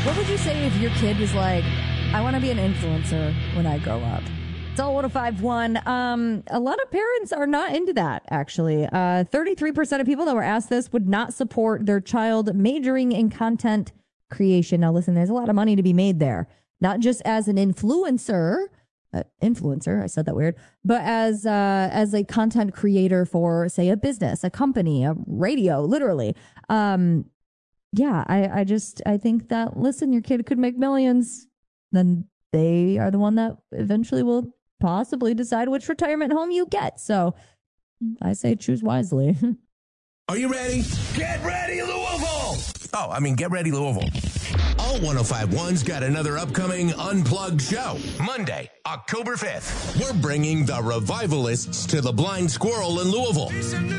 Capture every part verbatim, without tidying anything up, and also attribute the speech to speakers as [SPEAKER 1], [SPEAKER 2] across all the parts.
[SPEAKER 1] What would you say if your kid was like, I want to be an influencer when I grow up? It's all one oh five point one. Um, a lot of parents are not into that, actually. Uh, thirty-three percent of people that were asked this would not support their child majoring in content creation. Now, listen, there's a lot of money to be made there. Not just as an influencer, uh, influencer, I said that weird, but as uh, as a content creator for, say, a business, a company, a radio, literally. Um, yeah, I, I just, I think that, listen, your kid could make millions. Then they are the one that eventually will possibly decide which retirement home you get. So I say choose wisely.
[SPEAKER 2] Are you ready? Get ready, Louisville! Oh, I mean, get ready, Louisville. Alt one oh five point one's got another upcoming Unplugged show. Monday, October fifth. We're bringing the Revivalists to the Blind Squirrel in Louisville.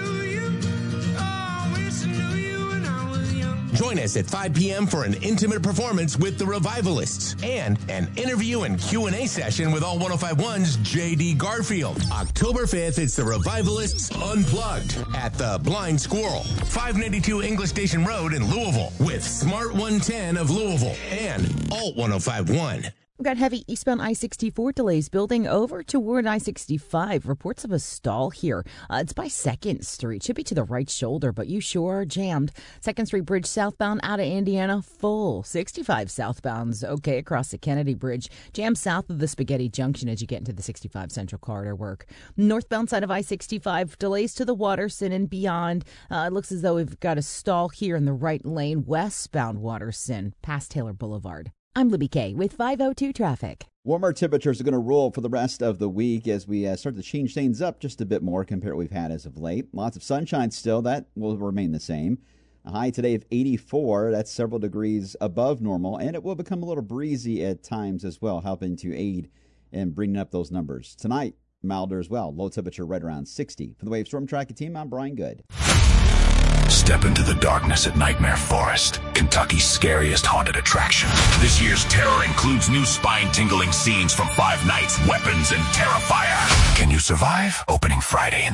[SPEAKER 2] Join us at five p.m. for an intimate performance with the Revivalists and an interview and Q and A session with Alt one oh five point one's J D Garfield. October fifth, it's the Revivalists Unplugged at the Blind Squirrel, five ninety-two English Station Road in Louisville, with Smart one ten of Louisville and Alt one oh five point one.
[SPEAKER 3] We've got heavy eastbound I sixty-four delays building over toward I sixty-five. Reports of a stall here. Uh, it's by second Street. Should be to the right shoulder, but you sure are jammed. second Street Bridge southbound out of Indiana, full. sixty-five southbound's okay across the Kennedy Bridge. Jam south of the Spaghetti Junction as you get into the sixty-five Central Corridor work. Northbound side of I sixty-five, delays to the Waterson and beyond. Uh, it looks as though we've got a stall here in the right lane, westbound Waterson, past Taylor Boulevard. I'm Libby Kay with five oh two traffic.
[SPEAKER 4] Warmer temperatures are going to rule for the rest of the week as we uh, start to change things up just a bit more compared to what we've had as of late. Lots of sunshine still. That will remain the same. A high today of eighty-four. That's several degrees above normal, and it will become a little breezy at times as well, helping to aid in bringing up those numbers. Tonight, milder as well. Low temperature right around sixty. For the Wave Storm Tracking Team, I'm Brian Good.
[SPEAKER 5] Step into the darkness at Nightmare Forest, Kentucky's scariest haunted attraction. This year's terror includes new spine-tingling scenes from Five Nights, Weapons, and Terrifier. Can you survive? Opening Friday in